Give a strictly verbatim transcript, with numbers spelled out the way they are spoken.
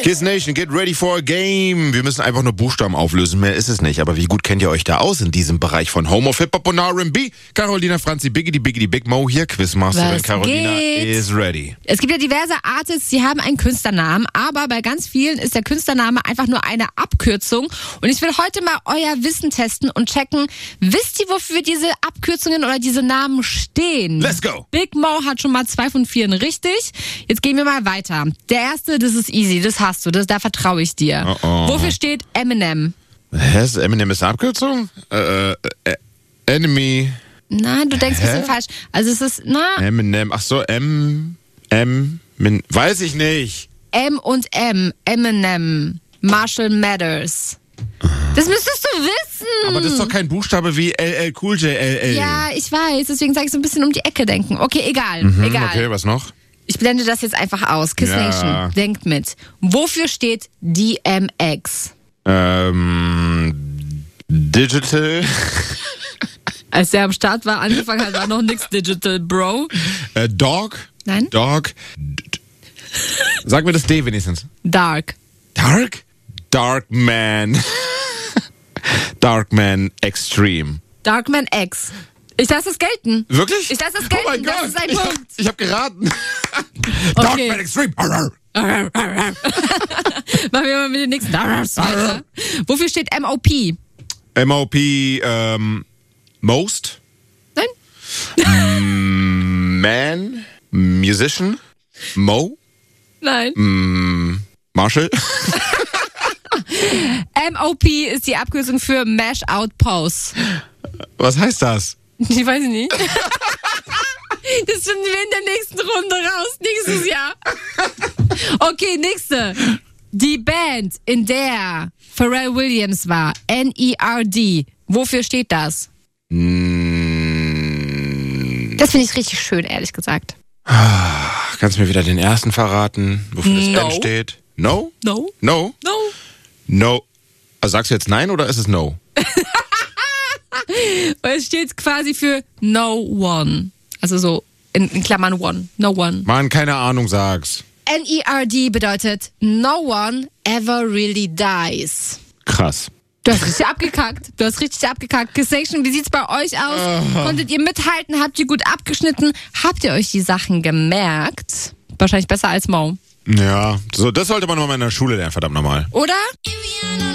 Kiss Nation, get ready for a game. Wir müssen einfach nur Buchstaben auflösen, mehr ist es nicht. Aber wie gut kennt ihr euch da aus in diesem Bereich von Home of Hip-Hop und R and B? Carolina Franzi, Biggity Biggity Big Mo hier, Quizmasterin. Was Carolina geht? is ready. Es gibt ja diverse Artists, die haben einen Künstlernamen, aber bei ganz vielen ist der Künstlername einfach nur eine Abkürzung. Und ich will heute mal euer Wissen testen und checken, wisst ihr, wofür diese Abkürzungen oder diese Namen stehen? Let's go. Big Mo hat schon mal zwei von vieren richtig. Jetzt gehen wir mal weiter. Der erste, das ist easy, das hast du, das, da vertraue ich dir. Oh oh. Wofür steht Eminem? Hä, ist Eminem ist eine Abkürzung? Äh, äh, Enemy. Na, du denkst ein Hä? bisschen falsch. Also es ist, na, Eminem, ach so, M, M, Min, weiß ich nicht. M und M, Eminem, Marshall Mathers. Das müsstest du wissen. Aber das ist doch kein Buchstabe wie L L Cool J L L. Ja, ich weiß, deswegen sage ich so ein bisschen um die Ecke denken. Okay, egal, Mhm, egal. Okay, was noch? Ich blende das jetzt einfach aus. Kiss Ja. Nation, denkt mit. Wofür steht D M X? Ähm, Digital. Als der am Start war, angefangen hat, war noch nix Digital, Bro. Äh, Dog. Nein? Dog. D- Sag mir das D wenigstens. Dark. Dark? Dark Man. Dark Man Extreme. Darkman X. Ich lasse es gelten. Wirklich? Ich lasse es Oh mein gelten, das Gott. ist ein ich Punkt. Hab, ich hab geraten. Dark Okay. Man Extreme. Arr, arr. Machen wir mal mit den nächsten Darks weiter. Wofür steht M O P? M O P, ähm, Most. Nein? Man. Musician. Mo. Nein. Mm, Marshall. M O P ist die Abkürzung für Mash Out Pause. Was heißt das? Ich weiß nicht. Das finden wir in der nächsten Runde raus, nächstes Jahr. Okay, nächste. Die Band, in der Pharrell Williams war, N E R D. Wofür steht das? Mm, Das finde ich richtig schön, ehrlich gesagt. Kannst du mir wieder den ersten verraten, wofür das No. N steht? No? No? No? No? No. Also sagst du jetzt nein oder ist es no? Weil es steht quasi für No One. Also so in, in Klammern One. No One. Mann, keine Ahnung, sag's. N E R D bedeutet No One Ever Really Dies. Krass. Du hast richtig abgekackt. Du hast richtig abgekackt. Kiss Nation, wie sieht's bei euch aus? Konntet ihr mithalten? Habt ihr gut abgeschnitten? Habt ihr euch die Sachen gemerkt? Wahrscheinlich besser als Mo. Ja, so, das sollte man noch mal in der Schule lernen, verdammt nochmal. Oder? If you